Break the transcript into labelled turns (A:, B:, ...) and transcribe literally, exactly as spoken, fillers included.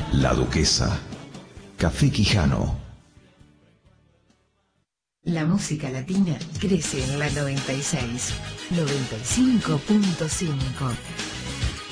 A: La Duquesa. Café Quijano.
B: La música latina crece en la noventa y seis, noventa y cinco punto cinco.